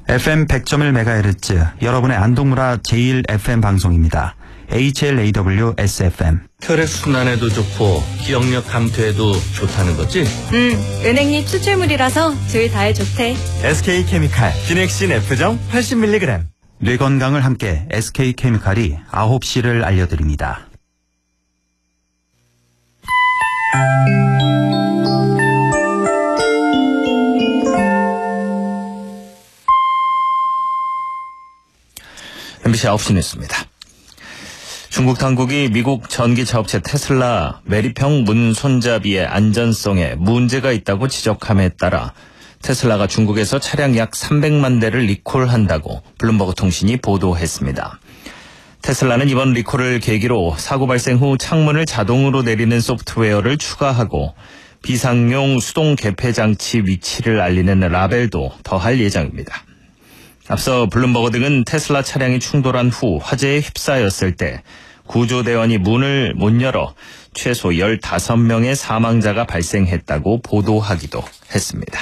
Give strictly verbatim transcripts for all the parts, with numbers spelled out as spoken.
에프엠 백 점 일 메가헤르츠 여러분의 안동문화 제일 에프엠 방송입니다. 에이치엘에이더블유-에스에프엠. 혈액순환에도 좋고 기억력 감퇴에도 좋다는 거지? 응, 은행잎 추출물이라서 줄 다에 좋대. 에스케이케미칼 기넥신 F정 팔십 밀리그램. 뇌 건강을 함께 에스케이케미칼이 아홉 시를 알려드립니다. 엠비씨 아홉 시 뉴스입니다. 중국 당국이 미국 전기차 업체 테슬라 매립형 문 손잡이의 안전성에 문제가 있다고 지적함에 따라 테슬라가 중국에서 차량 약 삼백만 대를 리콜한다고 블룸버그 통신이 보도했습니다. 테슬라는 이번 리콜을 계기로 사고 발생 후 창문을 자동으로 내리는 소프트웨어를 추가하고 비상용 수동 개폐 장치 위치를 알리는 라벨도 더할 예정입니다. 앞서 블룸버그 등은 테슬라 차량이 충돌한 후 화재에 휩싸였을 때 구조대원이 문을 못 열어 최소 열다섯 명의 사망자가 발생했다고 보도하기도 했습니다.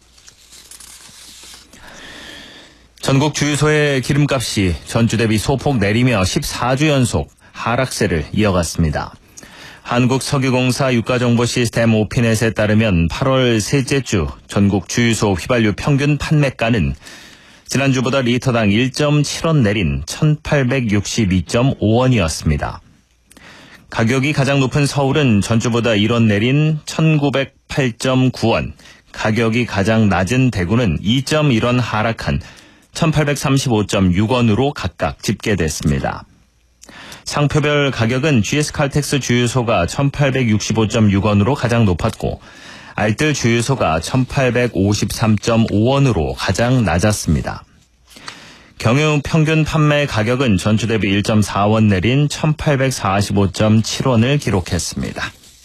전국 주유소의 기름값이 전주 대비 소폭 내리며 십사 주 연속 하락세를 이어갔습니다. 한국석유공사 유가정보시스템 오피넷에 따르면 팔월 셋째 주 전국 주유소 휘발유 평균 판매가는 지난주보다 리터당 일 점 칠 원 내린 천팔백육십이 점 오 원이었습니다. 가격이 가장 높은 서울은 전주보다 일 원 내린 천구백팔 점 구 원, 가격이 가장 낮은 대구는 이 점 일 원 하락한 천팔백삼십오 점 육 원으로 각각 집계됐습니다. 상표별 가격은 지에스칼텍스 주유소가 천팔백육십오 점 육 원으로 가장 높았고 알뜰 주유소가 천팔백오십삼 점 오 원으로 가장 낮았습니다. 경유 평균 판매 가격은 전주 대비 일 점 사 원 내린 천팔백사십오 점 칠 원을 기록했습니다.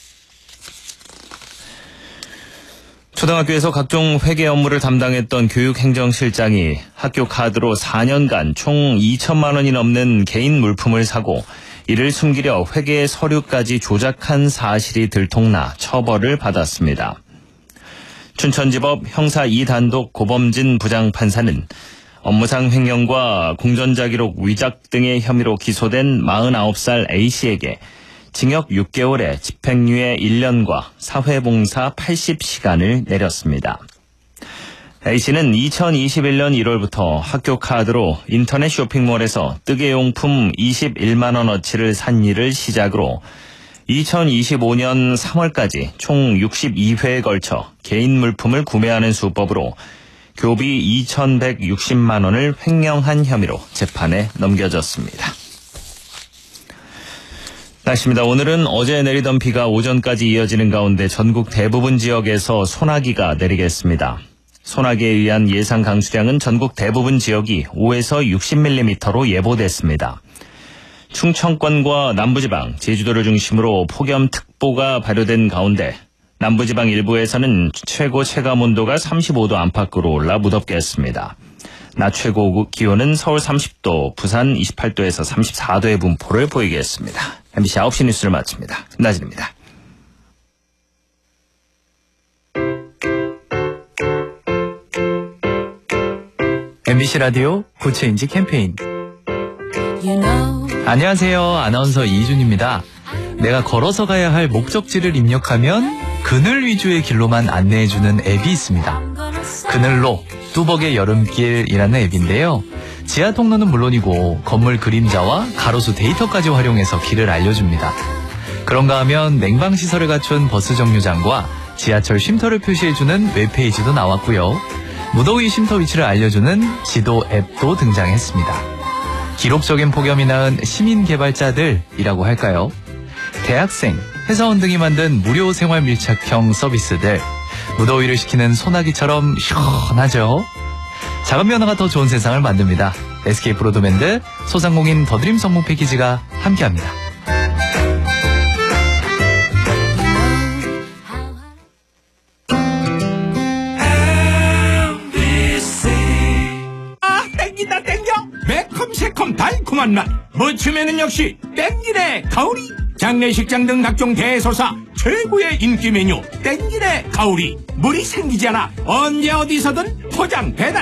초등학교에서 각종 회계 업무를 담당했던 교육행정실장이 학교 카드로 사 년간 총 이천만 원이 넘는 개인 물품을 사고 이를 숨기려 회계 서류까지 조작한 사실이 들통나 처벌을 받았습니다. 춘천지법 형사 이 단독 고범진 부장판사는 업무상 횡령과 공전자 기록 위작 등의 혐의로 기소된 마흔아홉 살 A씨에게 징역 육 개월에 집행유예 일 년과 사회봉사 팔십 시간을 내렸습니다. A씨는 이천이십일 년 일월부터 학교 카드로 인터넷 쇼핑몰에서 뜨개용품 이십일만 원어치를 산 일을 시작으로 이천이십오 년 삼월까지 총 육십이 회에 걸쳐 개인 물품을 구매하는 수법으로 교비 이천백육십만 원을 횡령한 혐의로 재판에 넘겨졌습니다. 날씨입니다. 오늘은 어제 내리던 비가 오전까지 이어지는 가운데 전국 대부분 지역에서 소나기가 내리겠습니다. 소나기에 의한 예상 강수량은 전국 대부분 지역이 오에서 육십 밀리미터로 예보됐습니다. 충청권과 남부지방, 제주도를 중심으로 폭염특보가 발효된 가운데 남부지방 일부에서는 최고 체감온도가 삼십오 도 안팎으로 올라 무덥겠습니다. 낮 최고 기온은 서울 삼십 도, 부산 이십팔 도에서 삼십사 도의 분포를 보이겠습니다. 엠비씨 아홉 시 뉴스를 마칩니다. 김나진입니다. 엠비씨 라디오 구체인지 캠페인. You know. 안녕하세요. 아나운서 이준입니다. 내가 걸어서 가야 할 목적지를 입력하면 그늘 위주의 길로만 안내해주는 앱이 있습니다. 그늘로 뚜벅의 여름길이라는 앱인데요. 지하 통로는 물론이고 건물 그림자와 가로수 데이터까지 활용해서 길을 알려줍니다. 그런가 하면 냉방시설을 갖춘 버스 정류장과 지하철 쉼터를 표시해주는 웹페이지도 나왔고요. 무더위 쉼터 위치를 알려주는 지도 앱도 등장했습니다. 기록적인 폭염이 낳은 시민개발자들이라고 할까요? 대학생, 회사원 등이 만든 무료 생활 밀착형 서비스들, 무더위를 식히는 소나기처럼 시원하죠? 작은 변화가 더 좋은 세상을 만듭니다. 에스케이 브로드밴드, 소상공인 더드림 성공 패키지가 함께합니다. 아, 땡긴다 땡겨. 매콤새콤 달콤한 맛. 무침에는 역시 땡기네 가오리. 장례식장 등 각종 대소사 최고의 인기 메뉴 땡기네 가오리. 물이 생기지 않아 언제 어디서든 포장 배달